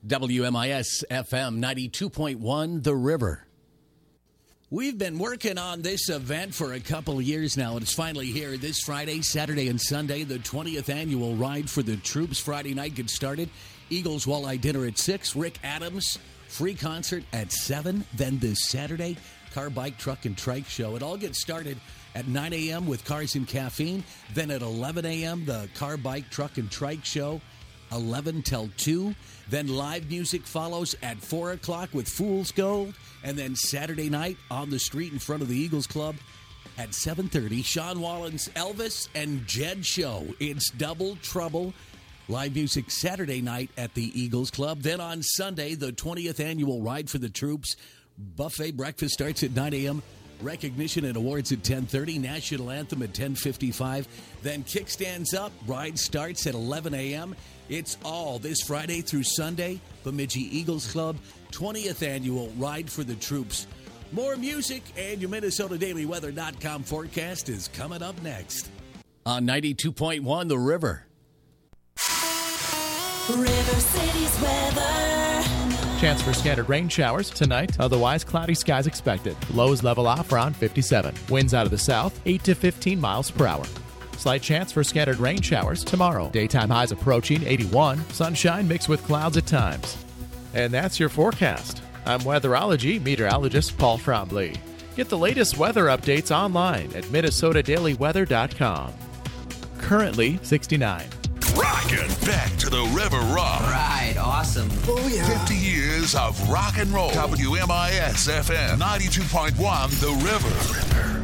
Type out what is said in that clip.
WMIS FM 92.1 The River. We've been working on this event for a couple of years now, and it's finally here this Friday, Saturday, and Sunday. The 20th annual Ride for the Troops. Friday night gets started. Eagles Walleye Dinner at 6. Rick Adams, free concert at 7. Then this Saturday, car, bike, truck, and trike show. It all gets started at 9 a.m. with Cars and Caffeine. Then at 11 a.m., the car, bike, truck, and trike show. 11 till 2. Then live music follows at 4 o'clock with Fool's Gold. And then Saturday night on the street in front of the Eagles Club at 7:30, Sean Wallen's Elvis and Jed Show. It's Double Trouble. Live music Saturday night at the Eagles Club. Then on Sunday, the 20th annual Ride for the Troops. Buffet breakfast starts at 9 a.m. Recognition and awards at 10:30. National Anthem at 10:55. Then Kickstands Up. Ride starts at 11 a.m. It's all this Friday through Sunday. Bemidji Eagles Club, 20th annual Ride for the Troops. More music and your MinnesotaDailyWeather.com forecast is coming up next. On 92.1 The River. River City's weather. Chance for scattered rain showers tonight. Otherwise, cloudy skies expected. Lows level off around 57. Winds out of the south, 8 to 15 miles per hour. Slight chance for scattered rain showers tomorrow. Daytime highs approaching 81. Sunshine mixed with clouds at times. And that's your forecast. I'm weatherology meteorologist Paul Trombley. Get the latest weather updates online at MinnesotaDailyWeather.com. Currently 69. Rockin' back to the River Rock. Right, awesome. Oh, yeah. 50 years of rock and roll. WMIS FM 92.1 The River.